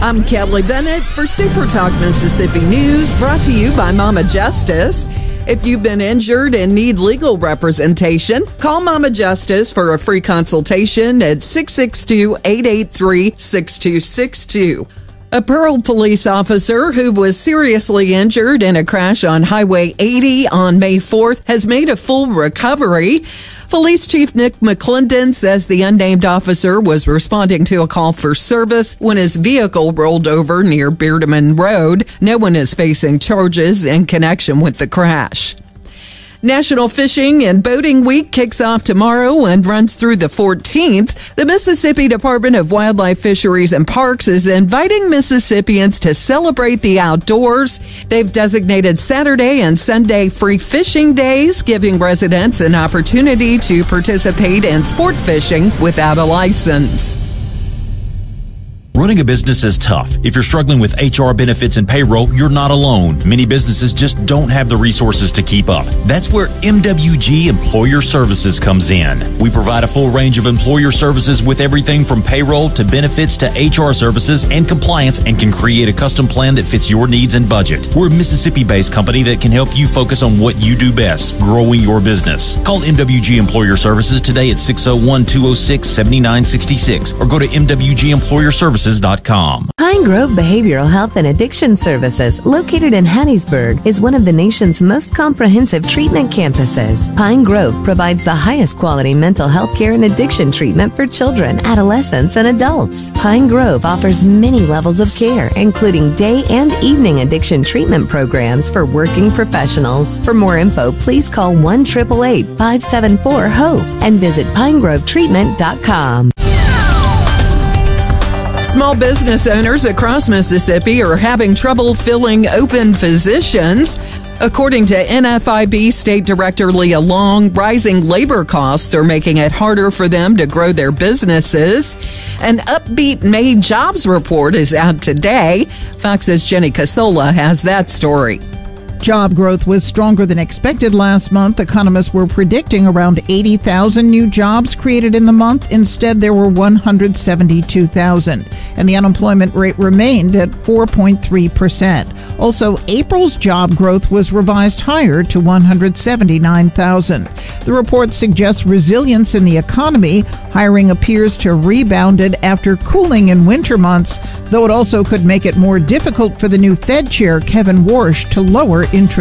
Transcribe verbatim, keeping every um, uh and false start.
I'm Kelly Bennett for Super Talk Mississippi News, brought to you by Mama Justice. If you've been injured and need legal representation, call Mama Justice for a free consultation at six six two, eight eight three, six two six two. A Pearl police officer who was seriously injured in a crash on Highway eighty on May fourth has made a full recovery. Police Chief Nick McClendon says the unnamed officer was responding to a call for service when his vehicle rolled over near Beardeman Road. No one is facing charges in connection with the crash. National Fishing and Boating Week kicks off tomorrow and runs through the fourteenth. The Mississippi Department of Wildlife, Fisheries, and Parks is inviting Mississippians to celebrate the outdoors. They've designated Saturday and Sunday free fishing days, giving residents an opportunity to participate in sport fishing without a license. Running a business is tough. If you're struggling with H R, benefits, and payroll, you're not alone. Many businesses just don't have the resources to keep up. That's where M W G Employer Services comes in. We provide a full range of employer services with everything from payroll to benefits to H R services and compliance, and can create a custom plan that fits your needs and budget. We're a Mississippi-based company that can help you focus on what you do best, growing your business. Call M W G Employer Services today at six oh one, two oh six, seven nine six six or go to M W G Employer Services dot com. Pine Grove Behavioral Health and Addiction Services, located in Hattiesburg, is one of the nation's most comprehensive treatment campuses. Pine Grove provides the highest quality mental health care and addiction treatment for children, adolescents, and adults. Pine Grove offers many levels of care, including day and evening addiction treatment programs for working professionals. For more info, please call one eight eight eight, five seven four, HOPE and visit pine grove treatment dot com. Small business owners across Mississippi are having trouble filling open positions. According to N F I B State Director Leah Long, rising labor costs are making it harder for them to grow their businesses. An upbeat May jobs report is out today. Fox's Jenny Casola has that story. Job growth was stronger than expected last month. Economists were predicting around eighty thousand new jobs created in the month. Instead, there were one hundred seventy-two thousand, and the unemployment rate remained at four point three percent. Also, April's job growth was revised higher to one hundred seventy-nine thousand. The report suggests resilience in the economy. Hiring appears to have rebounded after cooling in winter months, though it also could make it more difficult for the new Fed chair, Kevin Warsh, to lower interest